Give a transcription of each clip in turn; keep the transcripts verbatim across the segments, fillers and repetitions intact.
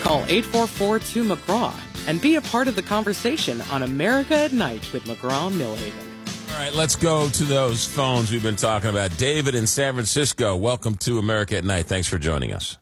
Call eight four four two McGraw and be a part of the conversation on America at Night with McGraw-Millhaven. All right, let's go to those phones we've been talking about. David in San Francisco, welcome to America at Night. Thanks for joining us.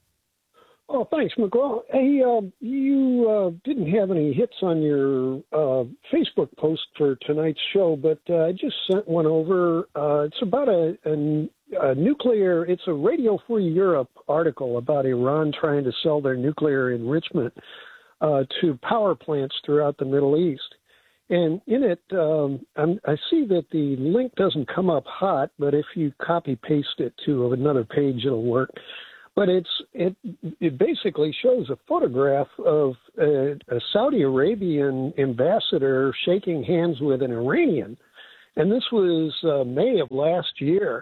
Oh, thanks, McGraw. Hey, uh, you uh, didn't have any hits on your uh, Facebook post for tonight's show, but uh, I just sent one over. Uh, it's about a, a, a nuclear, it's a Radio Free Europe article about Iran trying to sell their nuclear enrichment uh, to power plants throughout the Middle East. And in it, um, I'm, I see that the link doesn't come up hot, but if you copy-paste it to another page, it'll work. But it's it it basically shows a photograph of a, a Saudi Arabian ambassador shaking hands with an Iranian, and this was uh, May of last year.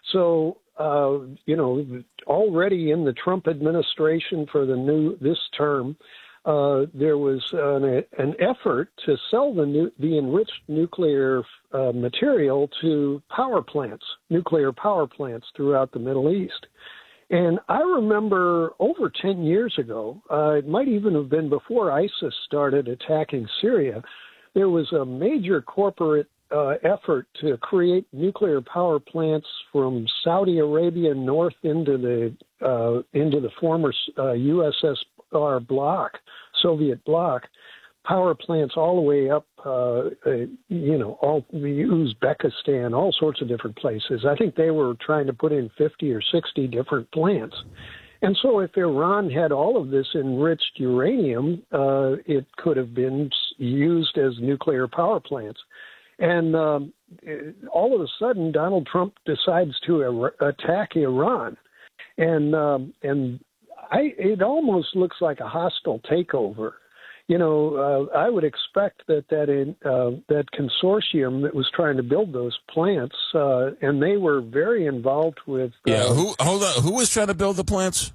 So uh, you know, already in the Trump administration for the new this term, uh, there was an, an effort to sell the new, the enriched nuclear uh, material to power plants, nuclear power plants throughout the Middle East. And I remember over ten years ago, uh, it might even have been before ISIS started attacking Syria, there was a major corporate uh, effort to create nuclear power plants from Saudi Arabia north into the uh, into the former uh, U S S R bloc, Soviet bloc, power plants all the way up, uh, uh, you know, all Uzbekistan, all sorts of different places. I think they were trying to put in fifty or sixty different plants. And so if Iran had all of this enriched uranium, uh, it could have been used as nuclear power plants. And um, all of a sudden, Donald Trump decides to ar- attack Iran. And, um, and I, it almost looks like a hostile takeover. You know, uh, I would expect that that in, uh, that consortium that was trying to build those plants, uh, and they were very involved with. Uh, yeah, who hold on? Who was trying to build the plants?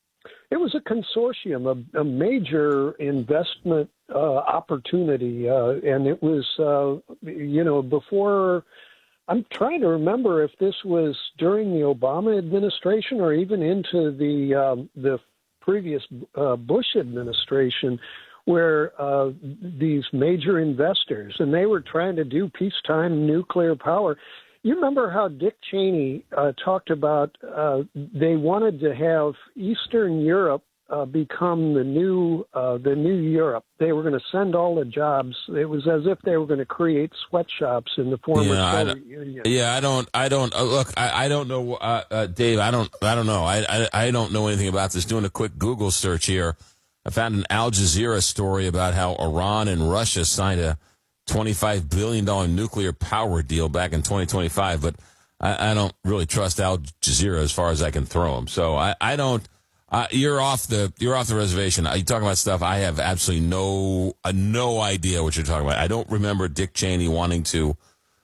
It was a consortium, a, a major investment uh, opportunity, uh, and it was, uh, you know, before. I'm trying to remember if this was during the Obama administration or even into the um, the previous uh, Bush administration, where uh, these major investors, and they were trying to do peacetime nuclear power. You remember how Dick Cheney uh, talked about uh, they wanted to have Eastern Europe uh, become the new uh, the new Europe. They were going to send all the jobs. It was as if they were going to create sweatshops in the former yeah, Soviet Union. Yeah, I don't, I don't uh, look. I, I don't know, uh, uh, Dave. I don't, I don't know. I, I, I don't know anything about this. Doing a quick Google search here, I found an Al Jazeera story about how Iran and Russia signed a twenty-five billion dollars nuclear power deal back in twenty twenty-five, but I, I don't really trust Al Jazeera as far as I can throw them. So I, I don't. Uh, you're off the you're off the reservation. You talking about stuff I have absolutely no uh, no idea what you're talking about. I don't remember Dick Cheney wanting to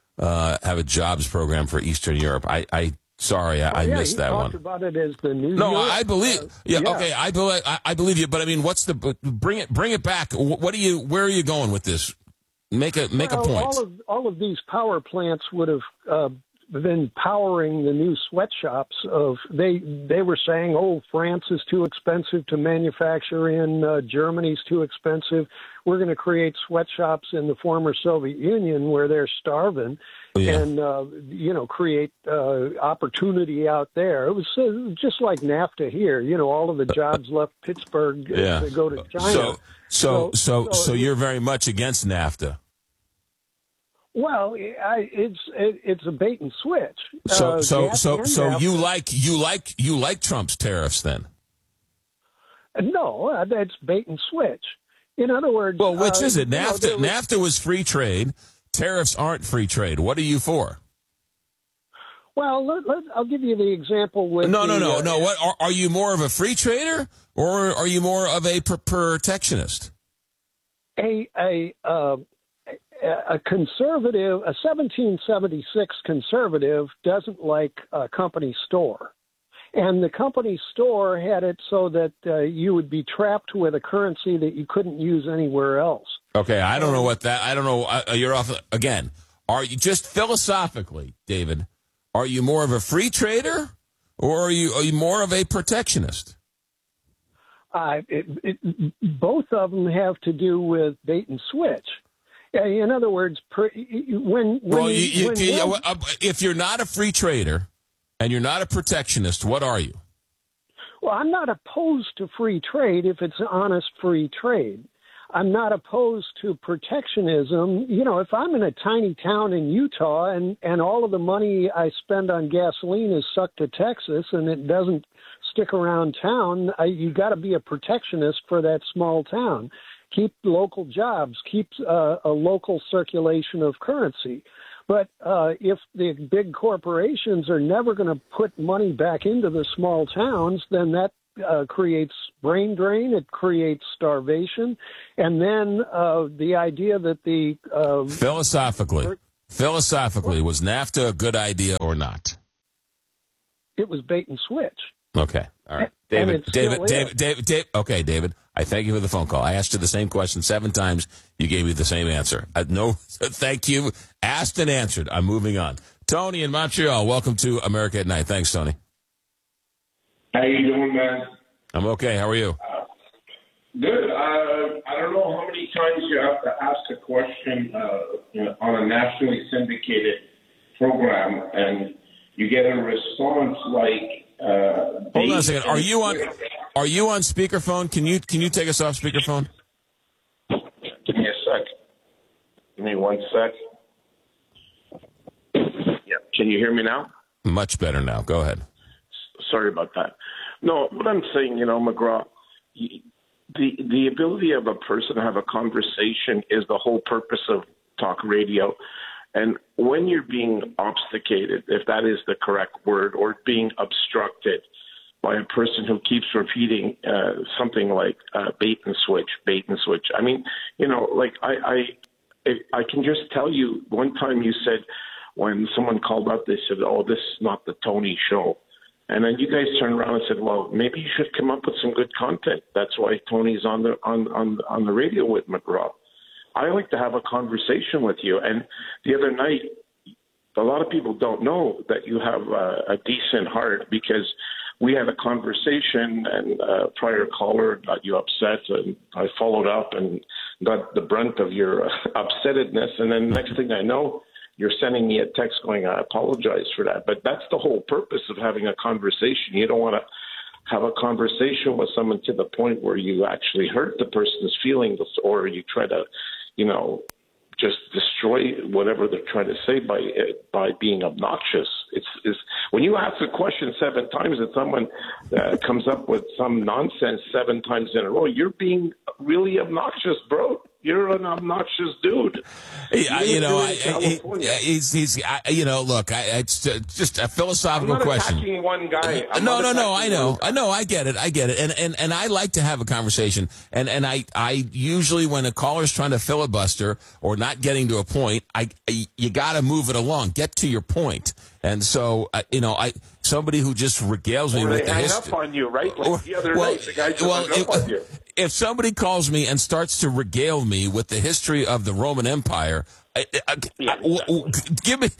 uh, have a jobs program for Eastern Europe. I. I Sorry, I, oh, I yeah, missed that one. About it as the new no, Europe. I believe. Uh, yeah, yeah, okay, I believe. I, I believe you. But I mean, what's the bring it? Bring it back. What do you? Where are you going with this? Make a make well, a point. All of all of these power plants would have uh, been powering the new sweatshops. Of they they were saying, oh, France is too expensive to manufacture in. Uh, Germany's too expensive. We're going to create sweatshops in the former Soviet Union where they're starving. Yeah. And, uh, you know, create uh, opportunity out there. It was uh, just like NAFTA here. You know, all of the jobs left Pittsburgh yeah. to go to China. So, so, so, so, so so you're very much against NAFTA. Well, I, it's it, it's a bait and switch. So, uh, so, so, so NAFTA, you like you like you like Trump's tariffs then? No, that's bait and switch. In other words, well, which uh, is it? NAFTA, you know, was, NAFTA was free trade. Tariffs aren't free trade. What are you for? Well, let, let, I'll give you the example with no, the, no, no, uh, no. What are, are you more of a free trader or are you more of a per- protectionist? A a uh, a conservative, a seventeen seventy-six conservative doesn't like a company store. And the company store had it so that uh, you would be trapped with a currency that you couldn't use anywhere else. Okay, I don't know what that, I don't know, uh, you're off, again, are you, just philosophically, David, are you more of a free trader or are you, are you more of a protectionist? Uh, it, it, both of them have to do with bait and switch. In other words, per, when, when, well, you, you, when you, if you're not a free trader and you're not a protectionist, what are you? Well, I'm not opposed to free trade if it's honest free trade. I'm not opposed to protectionism. You know, if I'm in a tiny town in Utah and, and all of the money I spend on gasoline is sucked to Texas and it doesn't stick around town, I, you got to be a protectionist for that small town. Keep local jobs, keep uh, a local circulation of currency. But uh, if the big corporations are never going to put money back into the small towns, then that uh, creates brain drain, it creates starvation. And then uh, the idea that the... Uh, philosophically, er, philosophically, was NAFTA a good idea or not? It was bait and switch. Okay. All right. David, David, David, David, David, okay, David, I thank you for the phone call. I asked you the same question seven times. You gave me the same answer. Uh, no, thank you. Asked and answered. I'm moving on. Tony in Montreal, welcome to America at Night. Thanks, Tony. How you doing, man? I'm okay. How are you? Uh, good. Uh, I don't know how many times you have to ask a question uh, on a nationally syndicated program, and you get a response like, Uh, Hold on a second. Are you on? Are you on speakerphone? Can you can you take us off speakerphone? Give me a sec. Give me one sec. Yeah. Can you hear me now? Much better now. Go ahead. Sorry about that. No, what I'm saying, you know, McGraw, the the ability of a person to have a conversation is the whole purpose of talk radio. And when you're being obfuscated, if that is the correct word, or being obstructed by a person who keeps repeating uh, something like uh, bait and switch, bait and switch. I mean, you know, like I, I, I can just tell you, one time you said, when someone called up, they said, oh, this is not the Tony show. And then you guys turned around and said, well, maybe you should come up with some good content. That's why Tony's on the on, on, on the radio with McGraw. I like to have a conversation with you. And the other night, a lot of people don't know that you have a, a decent heart, because we had a conversation and a prior caller got you upset, and I followed up and got the brunt of your uh, upsettedness. And then next thing I know, you're sending me a text going, I apologize for that. But that's the whole purpose of having a conversation. You don't want to have a conversation with someone to the point where you actually hurt the person's feelings, or you try to, you know, just destroy whatever they're trying to say by by being obnoxious. It's, it's when you ask a question seven times and someone uh, comes up with some nonsense seven times in a row, you're being really obnoxious, bro. You're an obnoxious dude. Yeah, you know, I, I, he's, he's, I, you know, look, I, it's just a philosophical I'm not question. Attacking one guy. I'm no, no, no, I know, I know, I get it, I get it, and and and I like to have a conversation, and and I I usually when a caller's trying to filibuster or not getting to a point, I, I you got to move it along, get to your point. And so, uh, you know, I somebody who just regales me or with they the hang history. up on you, right? Like or, the other well, night, the guy just well, hung up it, on you. If somebody calls me and starts to regale me with the history of the Roman Empire, I, I, yeah, I, w- w- give me.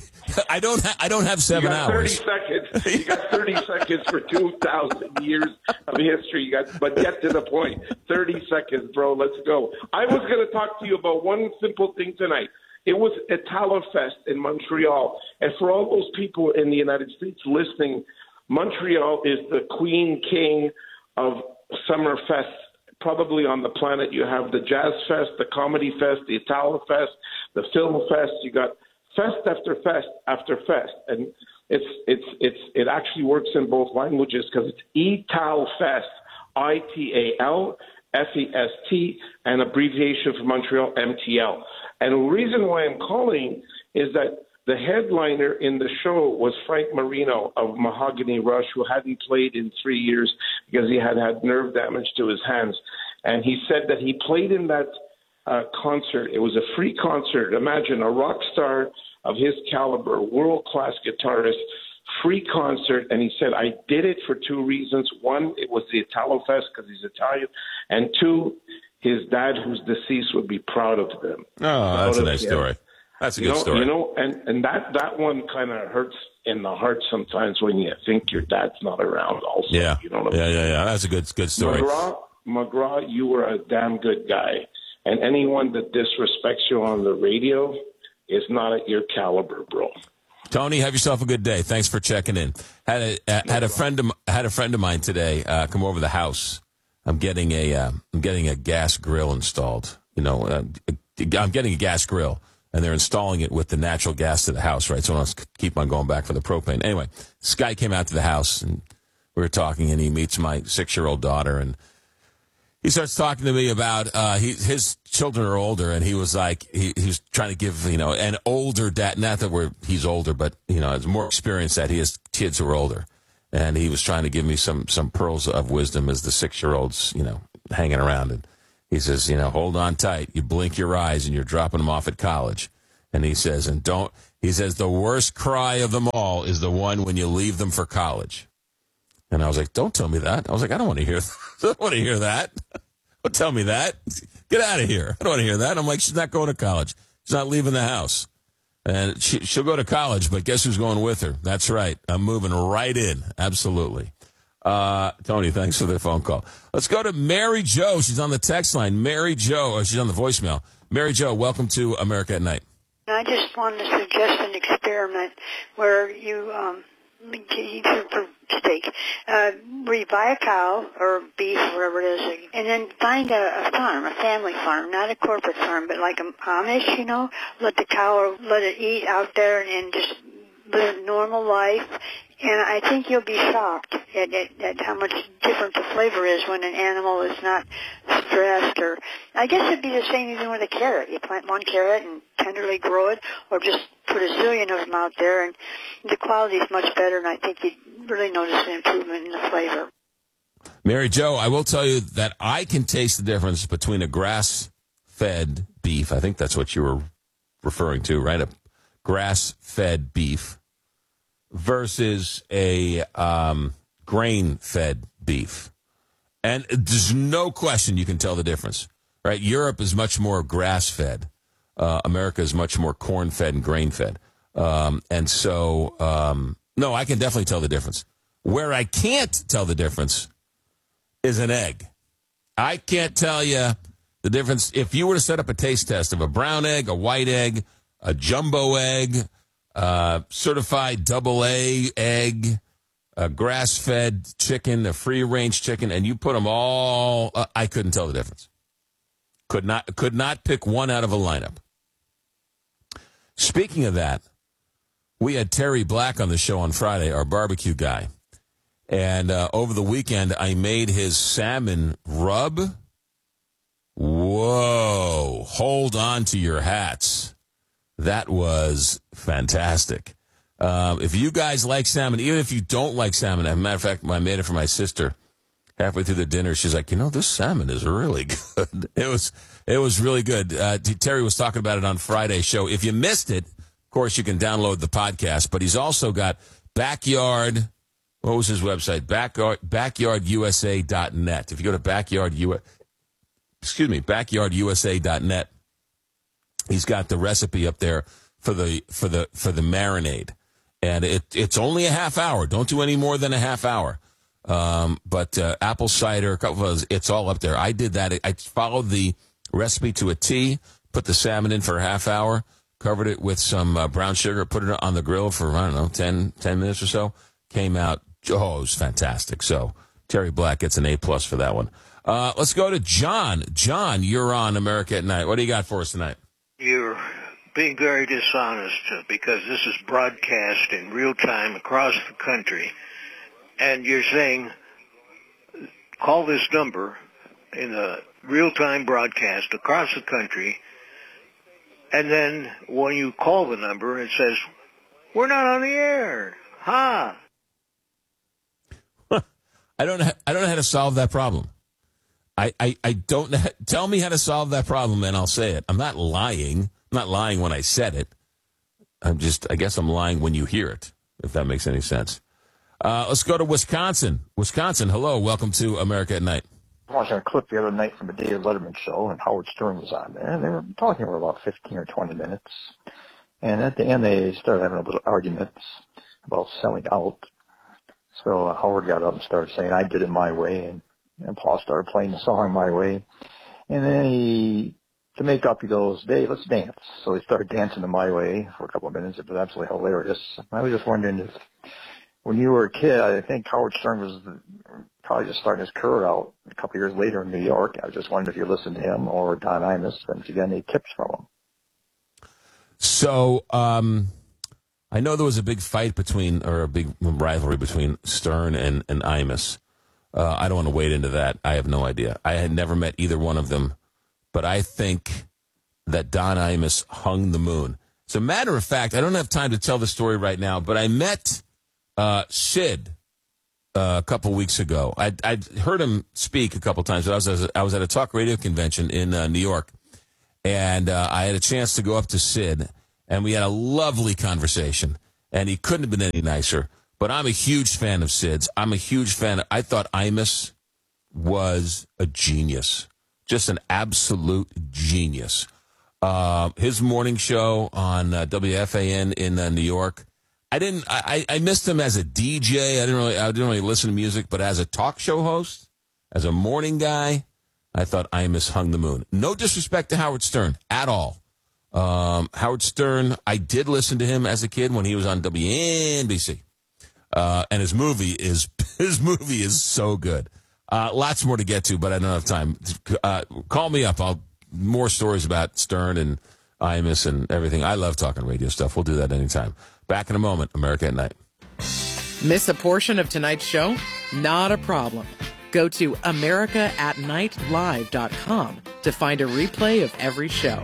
I don't. Ha- I don't have seven you got hours. Thirty seconds. You got thirty seconds for two thousand years of history. You got, but get to the point. Thirty seconds, bro. Let's go. I was going to talk to you about one simple thing tonight. It was Italofest in Montreal, and for all those people in the United States listening, Montreal is the queen king of summer fests probably on the planet. You have the Jazz Fest, the Comedy Fest, the Italo Fest, the Film Fest. You got fest after fest after fest, and it's it's it's it actually works in both languages because it's Ital Fest, I T A L F E S T, and abbreviation for Montreal, M T L. And the reason why I'm calling is that the headliner in the show was Frank Marino of Mahogany Rush, who hadn't played in three years because he had had nerve damage to his hands. And he said that he played in that uh, concert. It was a free concert. Imagine a rock star of his caliber, world-class guitarist, free concert. And he said, I did it for two reasons. One, it was the Italo Fest because he's Italian. And two, his dad, who's deceased, would be proud of them. Oh, that's a nice story. That's a you good know, story. You know, and, and that, that one kind of hurts in the heart sometimes when you think your dad's not around also. Yeah, you know what yeah, I mean? yeah, yeah. That's a good, good story. McGraw, McGraw, you were a damn good guy. And anyone that disrespects you on the radio is not at your caliber, bro. Tony, have yourself a good day. Thanks for checking in. Had a uh, had a friend of had a friend of mine today uh, come over to the house. I'm getting a uh, I'm getting a gas grill installed. You know, uh, I'm getting a gas grill, and they're installing it with the natural gas to the house, right? So I don't keep on going back for the propane. Anyway, this guy came out to the house, and we were talking, and he meets my six-year-old daughter, and he starts talking to me about uh, he, his children are older, and he was like, he, he was trying to give, you know, an older dad, not that we're, he's older, but, you know, has more experience that he has kids who are older. And he was trying to give me some, some pearls of wisdom as the six-year-old's, you know, hanging around. And he says, you know, hold on tight. You blink your eyes and you're dropping them off at college. And he says, and don't, he says, the worst cry of them all is the one when you leave them for college. And I was like, don't tell me that. I was like, I don't want to hear that. I don't want to hear that. Don't tell me that. Get out of here. I don't want to hear that. I'm like, she's not going to college. She's not leaving the house. And she, she'll go to college, but guess who's going with her? That's right. I'm moving right in. Absolutely. Uh, Tony, thanks for the phone call. Let's go to Mary Jo. She's on the text line. Mary Jo, or she's on the voicemail. Mary Jo, welcome to America at Night. I just wanted to suggest an experiment where you, um, for steak, uh, where you buy a cow or beef, whatever it is, and then find a, a farm, a family farm, not a corporate farm, but like a Amish, you know, let the cow or let it eat out there and, and just live a normal life. And I think you'll be shocked at, at, at how much different the flavor is when an animal is not stressed. Or I guess it'd be the same even with a carrot. You plant one carrot and tenderly grow it, or just put a zillion of them out there, and the quality is much better, and I think you'd really notice an improvement in the flavor. Mary Jo, I will tell you that I can taste the difference between a grass-fed beef. I think that's what you were referring to, right? A grass-fed beef versus a um, grain-fed beef. And there's no question you can tell the difference, right? Europe is much more grass-fed. Uh, America is much more corn-fed and grain-fed. Um, and so, um, no, I can definitely tell the difference. Where I can't tell the difference is an egg. I can't tell you the difference. If you were to set up a taste test of a brown egg, a white egg, a jumbo egg, Uh, certified double A egg, a grass-fed chicken, a free-range chicken, and you put them all, uh, I couldn't tell the difference. Could not, could not pick one out of a lineup. Speaking of that, we had Terry Black on the show on Friday, our barbecue guy. And uh, over the weekend, I made his salmon rub. Whoa, hold on to your hats. That was fantastic. Um, if you guys like salmon, even if you don't like salmon, as a matter of fact, I made it for my sister halfway through the dinner. She's like, you know, this salmon is really good. It was it was really good. Uh, Terry was talking about it on Friday's show. If you missed it, of course, you can download the podcast. But he's also got Backyard, what was his website? Backyard, backyard U S A dot net. If you go to Backyard, U S A, excuse me, backyard U S A dot net, he's got the recipe up there for the for the for the marinade, and it it's only a half hour. Don't do any more than a half hour. Um, but uh, apple cider, a couple of those, it's all up there. I did that. I followed the recipe to a T. Put the salmon in for a half hour, covered it with some uh, brown sugar, put it on the grill for I don't know ten, ten minutes or so. Came out. Oh, it was fantastic. So Terry Black gets an A plus for that one. Uh, let's go to John. John, you're on America at Night. What do you got for us tonight? You're being very dishonest uh, because this is broadcast in real time across the country, and you're saying, call this number in a real-time broadcast across the country, and then when you call the number, it says, we're not on the air. Ha! Huh. I don't know, I don't know how to solve that problem. I, I, I don't know. Tell me how to solve that problem, and I'll say it. I'm not lying. I'm not lying when I said it. I'm just, I guess I'm lying when you hear it, if that makes any sense. Uh, let's go to Wisconsin. Wisconsin, hello. Welcome to America at Night. I was watching a clip the other night from a David Letterman show, and Howard Stern was on there. They were talking for about fifteen or twenty minutes. And at the end, they started having a little argument about selling out. So uh, Howard got up and started saying, I did it my way. And, and Paul started playing the song My Way. And then he, to make up, he goes, Dave, let's dance. So he started dancing to My Way for a couple of minutes. It was absolutely hilarious. I was just wondering if, when you were a kid, I think Howard Stern was probably just starting his career out a couple of years later in New York. I was just wondering if you listened to him or Don Imus, and if you got any tips from him. So, um, I know there was a big fight between, or a big rivalry between Stern and, and Imus. Uh, I don't want to wade into that. I have no idea. I had never met either one of them, but I think that Don Imus hung the moon. As a matter of fact, I don't have time to tell the story right now, but I met uh, Sid uh, a couple weeks ago. I I heard him speak a couple times. I was I was at a talk radio convention in uh, New York, and uh, I had a chance to go up to Sid, and we had a lovely conversation, and he couldn't have been any nicer. But I'm a huge fan of Sid's. I'm a huge fan. Of, I thought Imus was a genius, just an absolute genius. Uh, his morning show on uh, W F A N in uh, New York. I didn't. I, I missed him as a D J. I didn't really. I didn't really listen to music, but as a talk show host, as a morning guy, I thought Imus hung the moon. No disrespect to Howard Stern at all. Um, Howard Stern. I did listen to him as a kid when he was on W N B C. Uh, and his movie is his movie is so good. Uh, lots more to get to, but I don't have time. Uh, call me up. I'll more stories about Stern and Imus and everything. I love talking radio stuff. We'll do that anytime. Back in a moment. America at Night. Miss a portion of tonight's show? Not a problem. Go to america at night live dot com to find a replay of every show.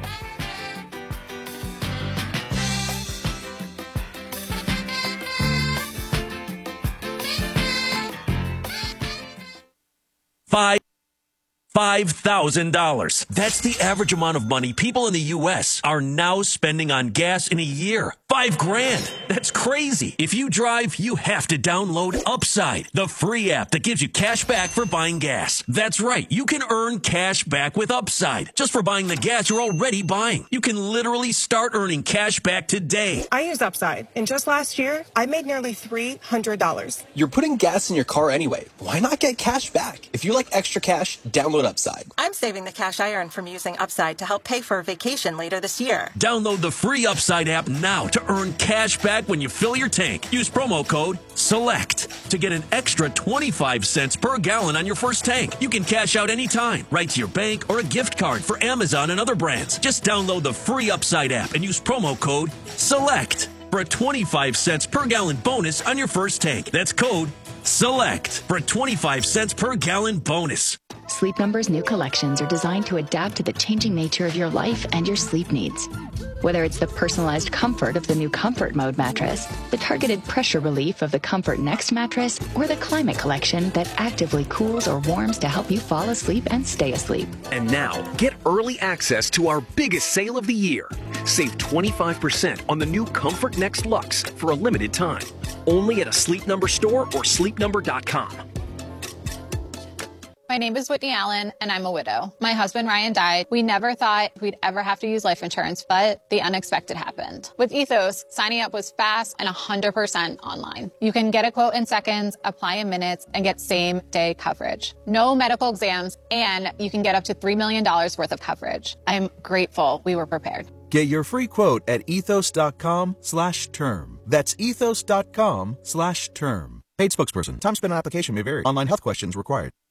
Five. five thousand dollars. That's the average amount of money people in the U S are now spending on gas in a year. Five grand. That's crazy. If you drive, you have to download Upside, the free app that gives you cash back for buying gas. That's right. You can earn cash back with Upside just for buying the gas you're already buying. You can literally start earning cash back today. I use Upside, and just last year, I made nearly three hundred dollars. You're putting gas in your car anyway. Why not get cash back? If you like extra cash, download Upside. I'm saving the cash I earn from using Upside to help pay for a vacation later this year. Download the free Upside app now to earn cash back when you fill your tank. Use promo code SELECT to get an extra twenty-five cents per gallon on your first tank. You can cash out anytime, right to your bank or a gift card for Amazon and other brands. Just download the free Upside app and use promo code SELECT for a twenty-five cents per gallon bonus on your first tank. That's code SELECT for a twenty-five cents per gallon bonus. Sleep Number's new collections are designed to adapt to the changing nature of your life and your sleep needs. Whether it's the personalized comfort of the new Comfort Mode mattress, the targeted pressure relief of the Comfort Next mattress, or the Climate Collection that actively cools or warms to help you fall asleep and stay asleep. And now, get early access to our biggest sale of the year. Save twenty-five percent on the new Comfort Next Luxe for a limited time. Only at a Sleep Number store or sleep number dot com. My name is Whitney Allen, and I'm a widow. My husband, Ryan, died. We never thought we'd ever have to use life insurance, but the unexpected happened. With Ethos, signing up was fast and one hundred percent online. You can get a quote in seconds, apply in minutes, and get same-day coverage. No medical exams, and you can get up to three million dollars worth of coverage. I'm grateful we were prepared. Get your free quote at ethos.com slash term. That's ethos.com slash term. Paid spokesperson. Time spent on application may vary. Online health questions required.